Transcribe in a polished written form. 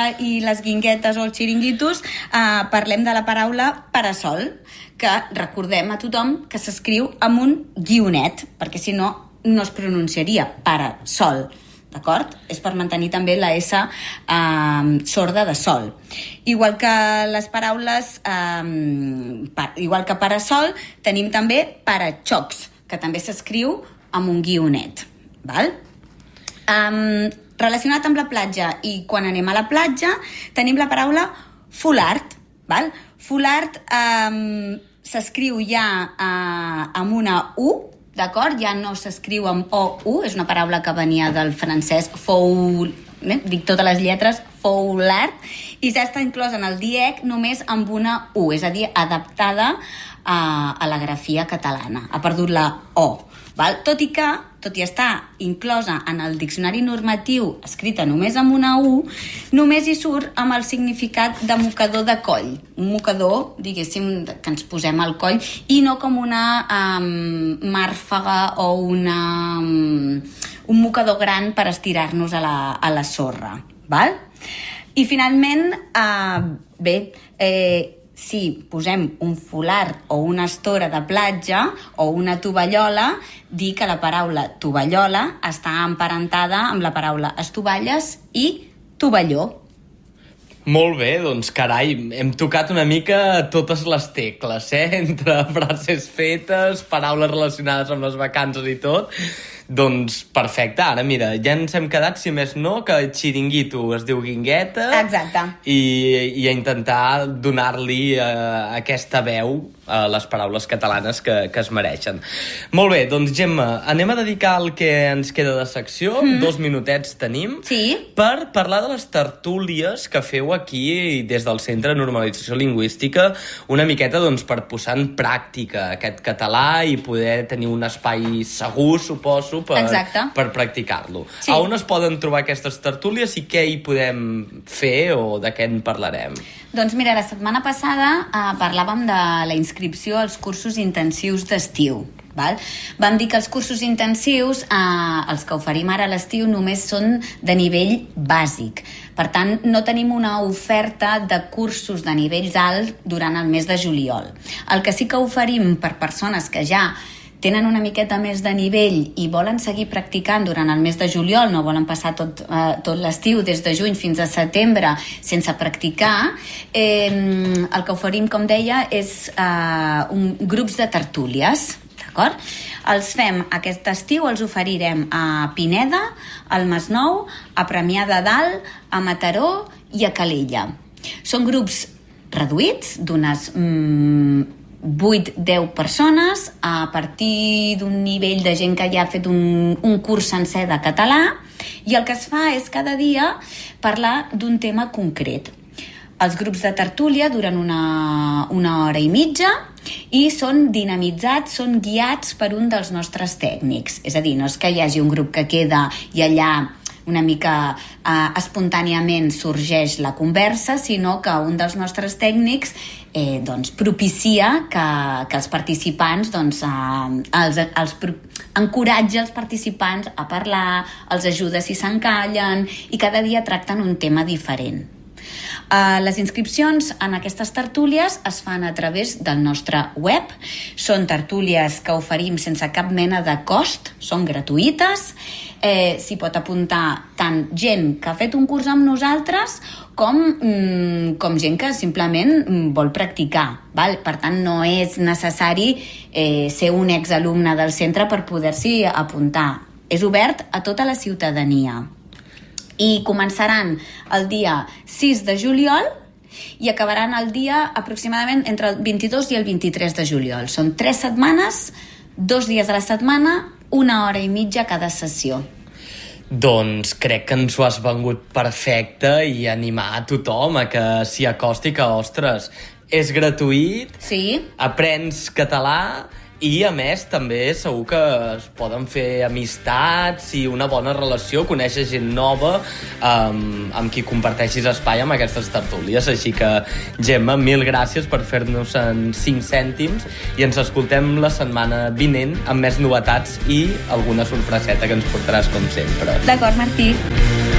i les guinguetes o els xiringuitos, parlem de la paraula parasol, que recordem a tothom que s'escriu amb un guionet, perquè si no, no es pronunciaria parasol. D'acord? És per mantenir també la S sorda de sol. Igual que les paraules, igual que parasol, tenim també parachocs, que també s'escriu amb un guionet. Val? Relacionat amb la platja i quan anem a la platja, tenim la paraula foulard. Val? Foulard s'escriu ja amb una U, d'acord? Ja no s'escriu amb O-U, és una paraula que venia del francès foul, dic totes les lletres, foulard, i ja està inclosa en el DIEC només amb una U, és a dir, adaptada a la grafia catalana. Ha perdut la O. Val? Tot i estar inclosa en el diccionari normatiu escrita només amb una U, només hi surt amb el significat de mocador de coll. Un mocador, diguéssim, que ens posem al coll, i no com una màrfaga o un mocador gran per estirar-nos a la sorra. Val? I finalment, si posem un foulard o una estora de platja o una tovallola, dir que la paraula tovallola està emparentada amb la paraula estovalles i tovalló. Molt bé, doncs carai, hem tocat una mica totes les tecles, entre frases fetes, paraules relacionades amb les vacances i tot. Doncs perfecte, ara mira, ja ens hem quedat, si més no, que xiringuito es diu guingueta. Exacte. I a intentar donar-li aquesta veu a les paraules catalanes que es mereixen. Molt bé, doncs Gemma, anem a dedicar el que ens queda de secció, 2 minutets tenim, per parlar de les tertúlies que feu aquí des del Centre de Normalització Lingüística, una miqueta doncs, per posar en pràctica aquest català i poder tenir un espai segur, suposo, per practicar-lo. Sí. A on es poden trobar aquestes tertúlies i què hi podem fer o de què en parlarem? Doncs mira, la setmana passada parlàvem de la inscripció als cursos intensius d'estiu. Val? Vam dir que els cursos intensius, els que oferim ara a l'estiu, només són de nivell bàsic. Per tant, no tenim una oferta de cursos de nivells alts durant el mes de juliol. El que sí que oferim per persones que ja tenen una miqueta més de nivell i volen seguir practicant durant el mes de juliol, no volen passar tot l'estiu des de juny fins a setembre sense practicar, el que oferim, com deia, és grups de tertúlies. D'acord? Els fem aquest estiu, els oferirem a Pineda, al Masnou, a Premià de Dalt, a Mataró i a Calella. Són grups reduïts, d'unes 8-10 persones, a partir d'un nivell de gent que ja ha fet un curs sencer de català, i el que es fa és cada dia parlar d'un tema concret. Els grups de tertúlia duren una hora i mitja i són dinamitzats, són guiats per un dels nostres tècnics. És a dir, no és que hi hagi un grup que queda i allà una mica espontàniament sorgeix la conversa, sinó que un dels nostres tècnics propicia que els participants encoratja els participants a parlar, els ajuda si s'encallen i cada dia tracten un tema diferent. Les inscripcions en aquestes tertúlies es fan a través del nostre web. Són tertúlies que oferim sense cap mena de cost, són gratuïtes. S'hi pot apuntar tant gent que ha fet un curs amb nosaltres com gent que simplement vol practicar. Val? Per tant, no és necessari ser un exalumne del centre per poder-s'hi apuntar. És obert a tota la ciutadania. I començaran el dia 6 de juliol i acabaran el dia aproximadament entre el 22 i el 23 de juliol. Són 3 setmanes, 2 dies a la setmana, 1 hora i mitja cada sessió. Doncs crec que ens ho has vengut perfecte i animar a tothom a que s'hi acosti, que, ostres, és gratuït, aprens català i, a més, també segur que es poden fer amistats i una bona relació, conèixer gent nova amb qui comparteixis espai amb aquestes tertúlies. Així que, Gemma, mil gràcies per fer-nos en 5 cèntims i ens escoltem la setmana vinent amb més novetats i alguna sorpreseta que ens portaràs, com sempre. D'acord, Martí.